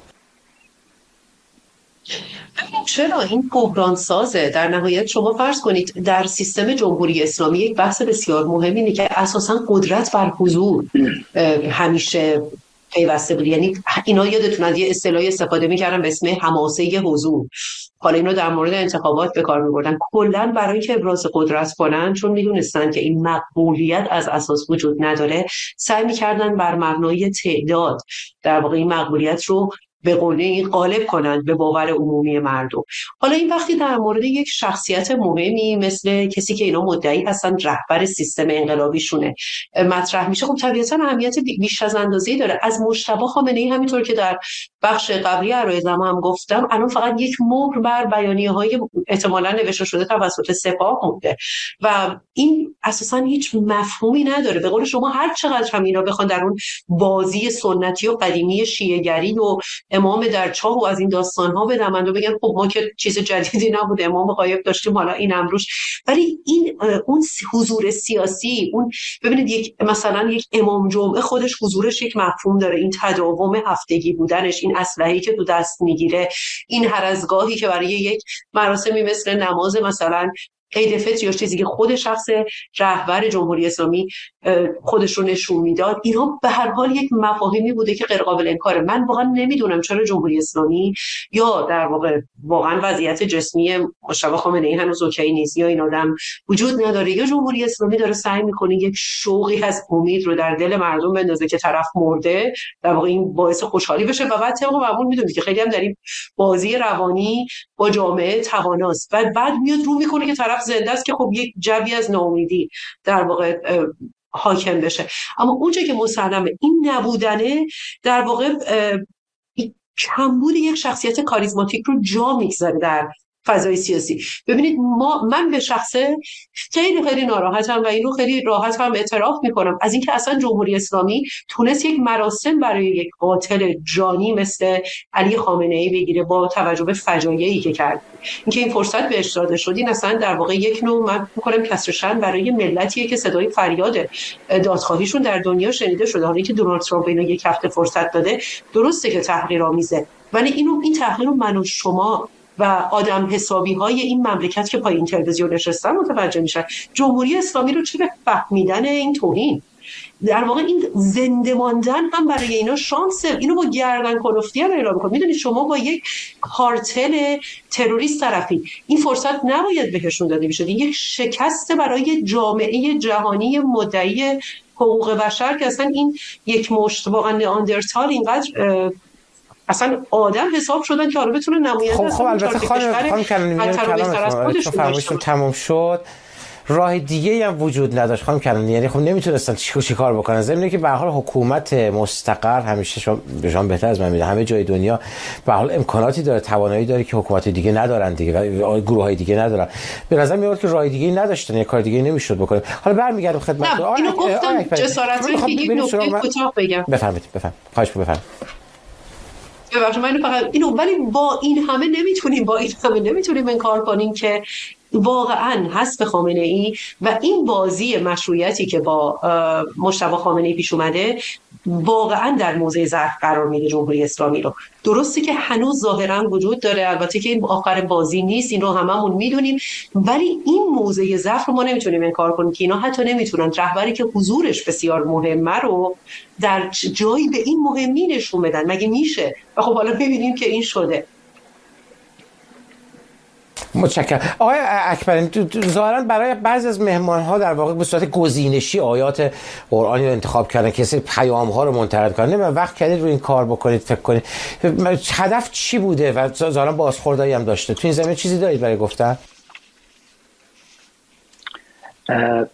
S2: چرا این بحران سازه؟ در نهایت شما فرض کنید در سیستم جمهوری اسلامی یک بحث بسیار مهم اینه که اساساً قدرت بر حضور همیشه پیوسته بود. یعنی اینا یادتون از یه اصطلاحی استفاده می‌کردن به اسم حماسه حضور، حالا اینو در مورد انتخابات به کار می‌بردن، کلاً برای که ابراز قدرت کنن، چون می‌دونستن که این مقبولیت از اساس وجود نداره، سعی می‌کردن بر مبنای تعداد در واقع این مقبولیت رو به قوله غالب کنند به باور عمومی مردم. حالا این وقتی در مورد یک شخصیت مهمی مثل کسی که اینا مدعی هستن رهبر سیستم انقلابیشونه مطرح میشه، خب طبیعتا اهمیت بیش از اندازه‌ای داره. از مجتبی خامنه‌ای همینطور که در بخش قبلی عرایزم هم گفتم، الان فقط یک مهر بر بیانیه‌های احتمالاً نوشته شده توسط سپاه مونده و این اساساً هیچ مفهومی نداره. به قول شما هر چقدر هم اینا بخوان در اون بازی سنتی و قدیمی شیعه‌گری و امام در چاه و از این داستان‌ها بدمند و بگن خب ما که چیز جدیدی نبود، امام غایب داشتیم حالا این امروش، ولی این اون حضور سیاسی، اون ببینید یک مثلا یک امام جمعه خودش حضورش یک مفهوم داره، این تداوم هفتگی بودنش، این اسلحه‌ای که تو دست میگیره، این هر از گاهی که برای یک مراسمی مثل نماز مثلا عید فطر یا چیزی که خود شخص رهبر جمهوری اسلامی خودش رو نشون میداد، اینا به هر حال یک مفاهیمی بوده که غیر قابل انکاره. من واقعا نمیدونم چرا جمهوری اسلامی یا در واقع واقعا وضعیت جسمی مجتبی خامنه‌ای هنوز اوکی نیست، یا این آدم وجود نداره، یا جمهوری اسلامی داره سعی میکنه یک شوقی از امید رو در دل مردم بندازه که طرف مرده، در واقع این باعث خوشحالی بشه و بعد طبق معمول میدونید که خیلی هم در این بازی روانی با جامعه تواناست و بعد میاد رو میکنه که طرف زنده است که خب یک جوی از ناامیدی در واقع حاکم بشه. اما اونجا که مسلمه این نبودنه در واقع کمبود یک شخصیت کاریزماتیک رو جا میگذاره در فضای سیاسی. ببینید من به شخصه خیلی خیلی ناراحتم و اینو خیلی راحت هم اعتراف میکنم از اینکه اصلا جمهوری اسلامی تونست یک مراسم برای یک قاتل جانی مثل علی خامنه‌ای بگیره با توجه به فجایعی که کرد. اینکه این فرصت بهش داده شد، این اصلا در واقع یک نوع من می‌کنم کسر شأن برای ملتیه که صدای فریاد دادخواهیشون در دنیا شنیده شده. حالا که دونالد ترامپ اینو یک هفته فرصت داده، درسته که تحقیرآمیزه، ولی این تحقیر رو من و شما و آدم حسابی های این مملکت که پای این تلویزیون نشستن متوجه میشن. جمهوری اسلامی رو چه به فهمیدن این توهین، در واقع این زنده ماندن هم برای اینا شانسه. اینو با گردن کلفتی هم اعلام کنید. میدونید شما با یک کارتل تروریست طرفی، این فرصت نباید بهشون داده میشد. این یک شکست برای جامعه جهانی مدعی حقوق بشر که اصلا این یک مشت واقعا نئاندرتال اینقدر اصلا آدم حساب شدن که حالا بتونه نماینده
S1: خب البته خانم کلانی فرمایشتون تموم شد، راه دیگه هم وجود نداشت خانم کلانی، یعنی خب نمیتونستن چی کار بکنن. ضمن که به هر حال حکومت مستقر همیشه شما بهتر از من میدونید همه جای دنیا به هر حال امکاناتی داره، توانایی داره که حکومت دیگه ندارن دیگه و گروهای دیگه ندارن. به نظر میاد که راه دیگه نداشتن، یه کار دیگه نمیشد بکنه. حالا برمیگردم خدمتتون.
S2: اینو گفتم جسارت که یک نکته کوتاه بگم.
S1: بفرمایید خواهش بفرمایید.
S2: ببخشید من فقط اینو، ولی با این همه نمیتونیم انکار کنیم که واقعا حذف خامنه‌ای و این بازی مشروعیتی که با مجتبی خامنه‌ای پیش اومده واقعا در موضع ضعف قرار میده جمهوری اسلامی رو. درسته که هنوز ظاهرا وجود داره، البته که این آخر بازی نیست، این رو هممون میدونیم، ولی این موضع ضعف رو ما نمیتونیم انکار کنیم که اینا حتی نمیتونن رهبری که حضورش بسیار مهمه رو در جایی به این مهمی نشون بدن. مگه میشه؟ و خب حالا ببینیم که این شده.
S1: متشکرم. آقای اکبری، ظاهرا برای بعضی از مهمان‌ها در واقع به صورت گزینشی آیات قرآنی رو انتخاب کردن، کسی پیام‌ها رو منتقل کردن. من وقت کردید رو این کار بکنید، فکر کنید هدف چی بوده و ظاهرا بازخوردایی هم داشته. تو این زمینه چیزی دارید برای گفتن؟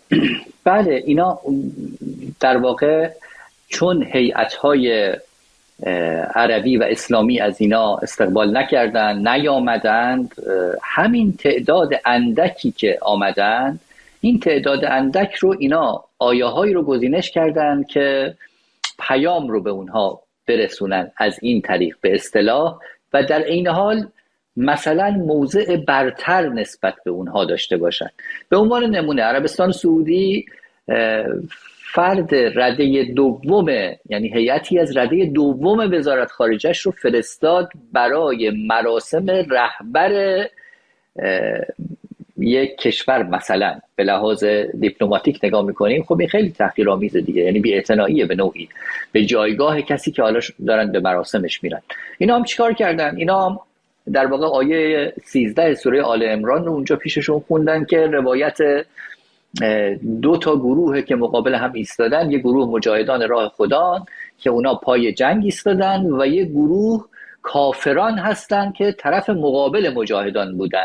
S3: بله، اینا در واقع چون هیئت‌های عربی و اسلامی از اینا استقبال نکردن، نیامدند. همین تعداد اندکی که آمدند، این تعداد اندک رو اینا آیه‌هایی رو گزینش کردن که پیام رو به اونها برسونن از این طریق به اصطلاح، و در این حال مثلا موضع برتر نسبت به اونها داشته باشن. به عنوان نمونه عربستان سعودی فرد رده دوم، یعنی هیئتی از رده دوم وزارت خارجه‌اش رو فرستاد برای مراسم رهبر یک کشور. مثلا به لحاظ دیپلماتیک نگاه میکنیم، خب این خیلی تحقیرآمیزه دیگه، یعنی بی‌اعتنایی به نوعی به جایگاه کسی که حالا دارن به مراسمش میرن. اینا هم چیکار کردن؟ اینا هم در واقع آیه 13 سوره آل عمران رو اونجا پیششون خوندن که روایت دو تا گروه که مقابل هم ایستادن، یه گروه مجاهدان راه خدا که اونا پای جنگ ایستادن و یه گروه کافران هستن که طرف مقابل مجاهدان بودن.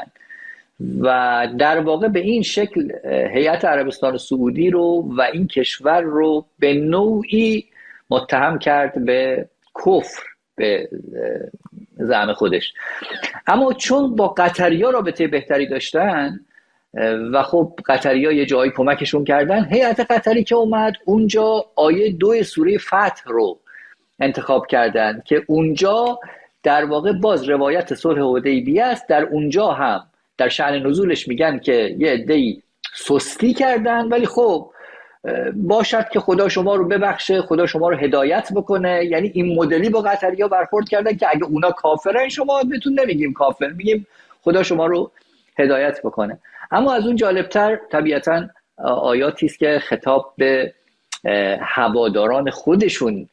S3: و در واقع به این شکل هیئت عربستان سعودی رو و این کشور رو به نوعی متهم کرد به کفر به زعم خودش. اما چون با قطریا رابطه بهتری داشتن و خب قطریا یه جایی کمکشون کردن، هیئت قطری که اومد اونجا آیه 2 سوره فتح رو انتخاب کردن که اونجا در واقع باز روایت صلح حدیبیه است. در اونجا هم در شأن نزولش میگن که یه عده‌ای سستی کردن، ولی خب باشد که خدا شما رو ببخشه، خدا شما رو هدایت بکنه. یعنی این مدلی با قطریا برخورد کردن که اگه اونا کافرن شما بهتون نمیگیم کافر، میگیم خدا شما رو هدایت بکنه. اما از اون جالبتر طبیعتاً آیاتی است که خطاب به هواداران خودشون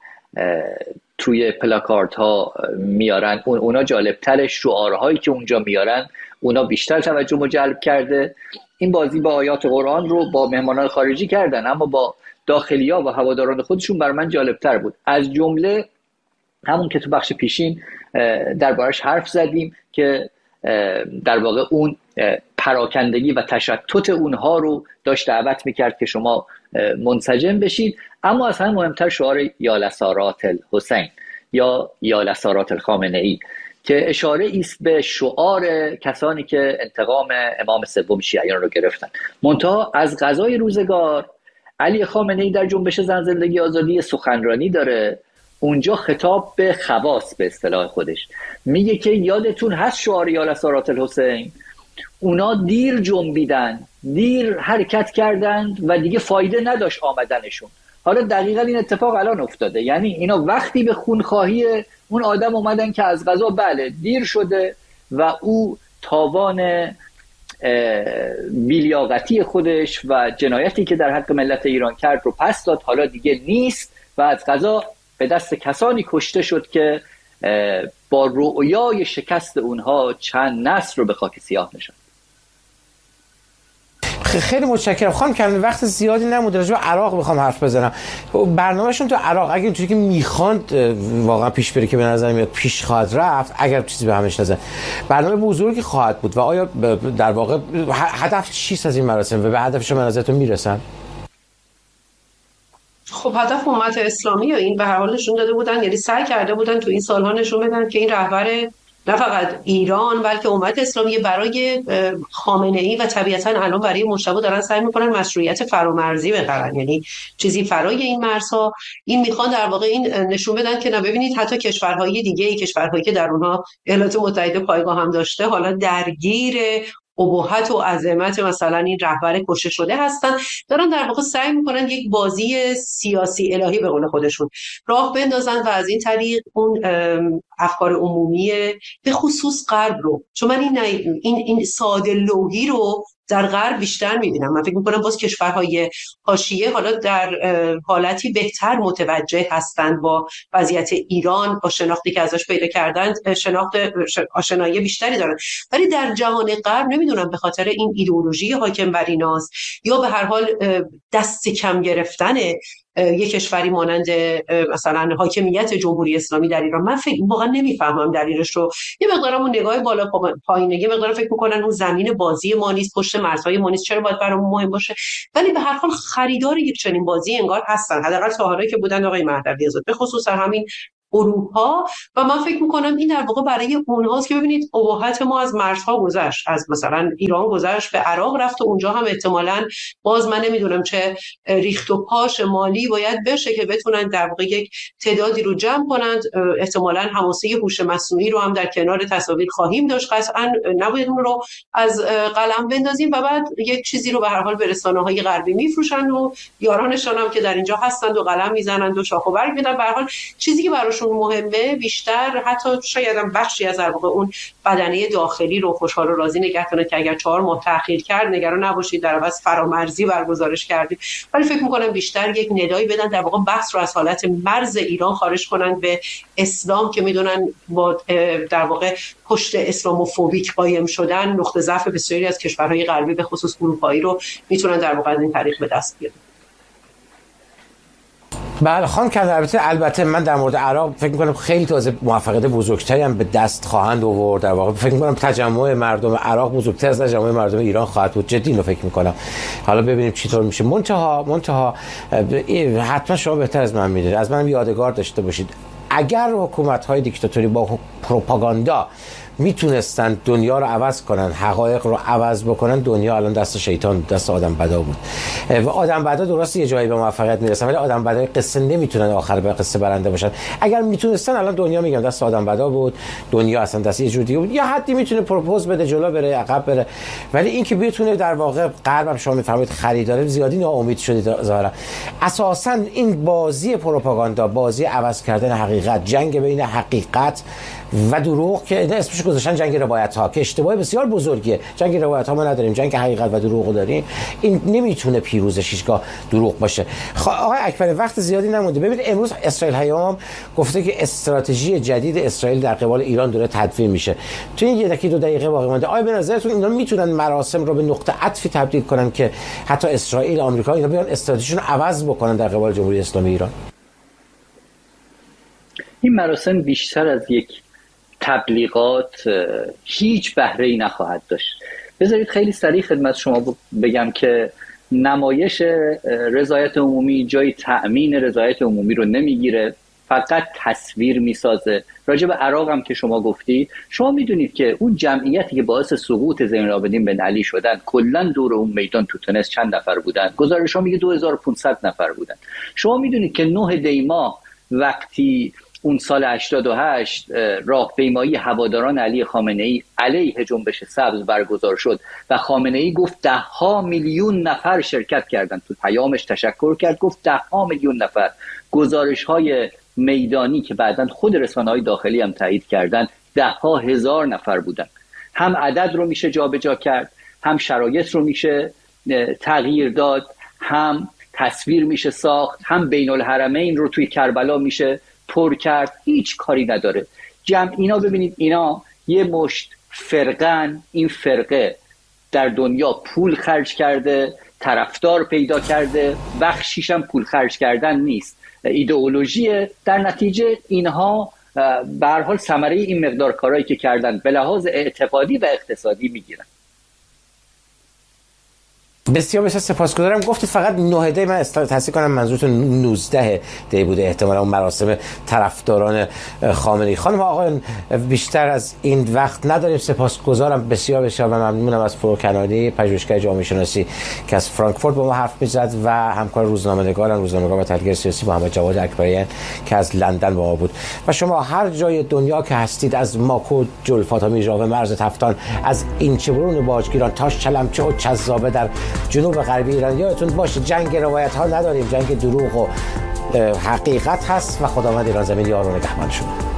S3: توی پلاکارت ها میارن. اونا جالبتر، شعارهایی که اونجا میارن اونا بیشتر توجه جلب کرده. این بازی با آیات قرآن رو با مهمانان خارجی کردن، اما با داخلیا و هواداران خودشون بر من جالبتر بود. از جمله همون که تو بخش پیشین دربارش حرف زدیم که در واقع اون پراکندگی و تشتت اونها رو داشت دعوت میکرد که شما منسجم بشید. اما از هم مهمتر شعار یا لسارات الحسین یا لسارات الخامنه‌ای که اشاره ایست به شعار کسانی که انتقام امام سوم شیعیان رو گرفتن. منتها از قضای روزگار علی خامنه‌ای در جنبش زن زندگی آزادی سخنرانی داره، اونجا خطاب به خواص به اصطلاح خودش میگه که یادتون هست شعار یا لسارات الحسین؟ اونا دیر جنبیدن، دیر حرکت کردند و دیگه فایده نداشت آمدنشون. حالا دقیقاً این اتفاق الان افتاده، یعنی اینا وقتی به خونخواهی اون آدم اومدن که از قضا بله دیر شده و او تاوان بی‌لیاقتی خودش و جنایتی که در حق ملت ایران کرد رو پس داد، حالا دیگه نیست و از قضا به دست کسانی کشته شد که با رؤیای شکست اونها چند نسل رو به خاک سیاه نشاند.
S1: خیلی متشکرم خانم کریمی. وقت زیادی نمونده، راجع به عراق میخوام حرف بزنم. برنامه‌شون تو عراق اگه اینطوری که میخواند واقعا پیش بره که به نظر میاد پیش خواهد رفت، اگر چیزی به همش نظر برنامه بزرگی خواهد بود و آیا در واقع هدف چیست از این مراسم و به هدفش به نظرتون میرسن؟
S2: خب هدف امت اسلامی و این به هر حال نشون داده بودن، یعنی سعی کرده بودن تو این سالها نشون بدن که این رهبر نه فقط ایران بلکه امت اسلامی برای خامنه‌ای و طبیعتاً الان برای مجتبی دارن سعی میکنن مشروعیت فرامرزی بخرن، یعنی چیزی فرای این مرزها. این میخوان در واقع این نشون بدن که نه ببینید حتی کشورهای دیگه، کشورهایی که در اونها ایالات متحده پایگاه هم داشته، حالا درگیر ابهت و عظمت مثلا این رهبر کشته شده هستن، دارن در واقع سعی میکنن یک بازی سیاسی الهی به قول خودشون راه بندازن و از این طریق اون افکار عمومی به خصوص غرب رو، چون من این ساده لوحی رو در غرب بیشتر میبینم. من فکر میکنم باز کشورهای حاشیه حالا در حالتی بهتر متوجه هستند با وضعیت ایران، با شناختی که ازش پیدا کردند آشنایی بیشتری دارن، ولی در جهان غرب نمیدونم به خاطر این ایدئولوژی حاکم بر ایناست یا به هر حال دست کم گرفتن یک کشوری مانند مثلا حاکمیت جمهوری اسلامی در ایران، من واقعا نمیفهمم دلیلش رو. یه مقدارم اون نگاه بالا پایینگی، مقدارم فکر میکنن اون زمین بازی ما نیست، پشت مرزهای ما نیست، چرا باید برامون مهم باشه؟ ولی به هر حال خریدار یک چنین بازی انگار هستن، حداقل تا حالا که بودن آقای مهدوی آزاد، به خصوص همین اروپا و من فکر میکنم این در واقع برای اونهاست که ببینید ابهت ما از مرزها گذشت، از مثلا ایران گذشت به عراق رفت و اونجا هم احتمالاً باز من نمیدونم چه ریخت و پاش مالی باید بشه که بتونن در واقع یک تعدادی رو جمع کنند. احتمالاً حماسه هوش مصنوعی رو هم در کنار تصاویر خواهیم داشت، قطعاً نباید اون رو از قلم بندازیم و بعد یک چیزی رو به هر حال به رسانه‌های غربی میفروشن و یارانشان هم که در اینجا هستند و قلم میزنند و شاخ و برگ میدن. به هر حال چیزی که براشون مهمه بیشتر حتی شاید هم بخشی از در واقع اون بدنه داخلی رو خوشحال و راضی نگه کنه که اگر 4 ماه تأخیر کرد نگران نباشید در عوض فرامرزی برگزارش کردیم. ولی فکر می‌کنم بیشتر یک ندایی بدن در واقع بحث رو از حالت مرز ایران خارج کنن به اسلام که میدونن با در واقع پشت اسلاموفوبیک قایم شدن نقطه ضعف بسیاری از کشورهای غربی به خصوص اروپایی رو میتونن در واقع از این طریق به دست بیارن.
S1: بله خانم کندر، البته من در مورد عراق فکر می‌کنم خیلی تازه موفقیت بزرگتری هم به دست خواهند آورد. در واقع فکر می‌کنم تجمع مردم عراق بزرگتر از تجمع مردم ایران خواهد بود. جدی اینو فکر می‌کنم. حالا ببینیم چطور میشه. منتها حتما شما بهتر از من می‌دونید، از من یادگار داشته باشید اگر حکومت‌های دیکتاتوری با پروپاگاندا میتونستن دنیا رو عوض کنن، حقایق رو عوض بکنن، دنیا الان دست شیطان، دست آدم بدا بود. و آدم بدا درست یه جایی به موفقیت میرسن ولی آدم بدای قصه نمیتونن آخر به قصه برنده باشن. اگر میتونستن الان دنیا میگم دست آدم بدا بود، دنیا اصلا دست یه جور دیگه بود. یا حدی میتونه پروپوز بده جلو بره عقب بره، ولی این که بتونه در واقع غرب هم شما میفهمید خریدار زیادی ناامید شدید ظاهرا. اساسا این بازی پروپاگاندا، بازی عوض کردن حقیقت، جنگ بین حقیقت و دروغ که اسمش گذاشتن جنگ روایت ها که اشتباه بسیار بزرگیه. جنگ روایت ها ما نداریم، جنگ حقیقت و دروغ داریم. این نمیتونه پیروزش هیچگاه دروغ باشه. آقای اکبری وقت زیادی نمونده. ببینید امروز اسرائیل هیام گفته که استراتژی جدید اسرائیل در قبال ایران داره تدوین میشه. تو این 1-2 دقیقه باقی مونده، آیا به نظرتون اینا میتونن مراسم رو به نقطه عطفی تبدیل کنن که حتی اسرائیل آمریکا اینا بیان استراتژیشون رو عوض بکنن در قبال جمهوری اسلامی ایران؟
S3: این مراسم بیشتر از یک تبلیغات هیچ بهره‌ای نخواهد داشت. بذارید خیلی سریع خدمت شما بگم که نمایش رضایت عمومی جای تأمین رضایت عمومی رو نمیگیره، فقط تصویر میسازه. راجع به عراق هم که شما گفتی، شما میدونید که اون جمعیتی که باعث سقوط زین العابدین بن علی شدن کلا دور اون میدان تو تونس چند نفر بودن؟ گزارش ها میگه 2500 نفر بودن. شما میدونید که 9 دی ماه وقتی اون سال 88 راهپیمایی هواداران علی خامنه‌ای علیه جنبش سبز برگزار شد و خامنه‌ای گفت 10 میلیون نفر شرکت کردن، تو پیامش تشکر کرد، گفت 10 میلیون نفر. گزارش‌های میدانی که بعداً خود رسانه‌های داخلی هم تایید کردن 10,000 نفر بودن. هم عدد رو میشه جابجا کرد، هم شرایط رو میشه تغییر داد، هم تصویر میشه ساخت، هم بین الحرمین رو توی کربلا میشه پر کرد. هیچ کاری نداره. اینا ببینید، اینا یه مشت فرقن. این فرقه در دنیا پول خرج کرده، طرفدار پیدا کرده، بخشیش هم پول خرج کردن نیست، ایدئولوژیه. در نتیجه اینها به هر حال ثمره این مقدار کارهایی که کردن به لحاظ اعتقادی و اقتصادی میگیرن.
S1: بسیار سپاسگزارم. گفتید فقط 9 دی، من تصحیح کنم منظورتون 19 دی بوده احتمالا اون مراسم طرفداران خامنه‌ای. خانم آقایان بیشتر از این وقت نداریم. سپاسگزارم بسیار و ممنونم از فروغ کنانی، پژوهشگر جامعه شناسی که از فرانکفورت با ما حرف می‌زد و همکار روزنامه‌نگار و تحلیلگر سیاسی محمد جواد اکبریان که از لندن با ما بود. و شما هر جای دنیا که هستید، از ماکو، جلفات، میرجاو، مرز تفتان، از اینچه‌برون باجگیران تا چلمچه و چذابه در جنوب غربی ایران، یادتون باشه جنگ روایت ها نداریم، جنگ دروغ و حقیقت هست و خداوند ایران زمین یار و نگهبان شما.